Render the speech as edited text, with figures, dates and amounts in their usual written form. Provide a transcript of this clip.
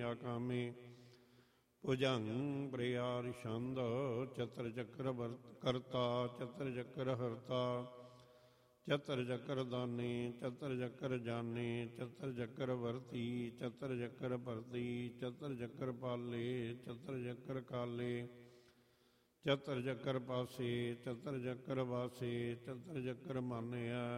ਆਕਾਮੇ। ਭੁਜੰਗ ਪ੍ਰਿਆਰ ਛੰਦ ਚਤਰ ਚੱਕਰ ਕਰਤਾ ਚਤਰ ਚੱਕਰ ਹਰਤਾ। ਚਤਰ ਚੱਕਰ ਦਾਨੇ ਚਤਰ ਚੱਕਰ ਜਾਨੇ ਚਤਰ ਚੱਕਰ ਵਰਤੀ ਚਤਰ ਚੱਕਰ ਭਰਤੀ ਚਤਰ ਚੱਕਰ ਪਾਲੇ ਚਤਰ ਚੱਕਰ ਕਾਲੇ। ਚਤਰ ਚੱਕਰ ਪਾਸੇ ਚਤਰ ਚੱਕਰ ਵਾਸੇ ਚਤਰ ਚੱਕਰ ਮਾਨਿਆ